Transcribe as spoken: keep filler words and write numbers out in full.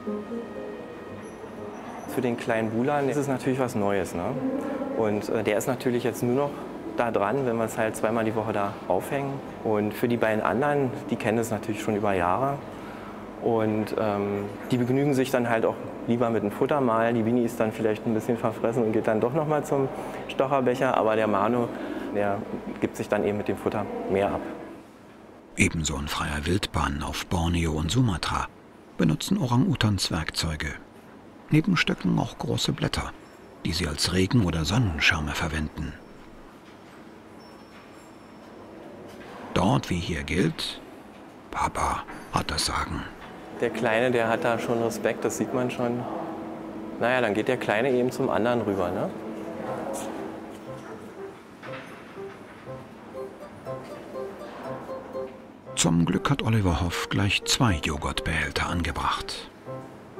Für den kleinen Bulan ist es natürlich was Neues, ne? Und äh, der ist natürlich jetzt nur noch da dran, wenn wir es halt zweimal die Woche da aufhängen. Und für die beiden anderen, die kennen es natürlich schon über Jahre. Und ähm, die begnügen sich dann halt auch lieber mit dem Futtermal. Die Winnie ist dann vielleicht ein bisschen verfressen und geht dann doch noch mal zum Stocherbecher. Aber der Manu, der gibt sich dann eben mit dem Futter mehr ab. Ebenso in freier Wildbahn auf Borneo und Sumatra benutzen Orang-Utans Werkzeuge. Neben Stöcken auch große Blätter, die sie als Regen- oder Sonnenschirme verwenden. Dort wie hier gilt, Papa hat das Sagen. Der Kleine, der hat da schon Respekt, das sieht man schon. Naja, dann geht der Kleine eben zum anderen rüber, ne? Zum Glück hat Oliver Hoff gleich zwei Joghurtbehälter angebracht.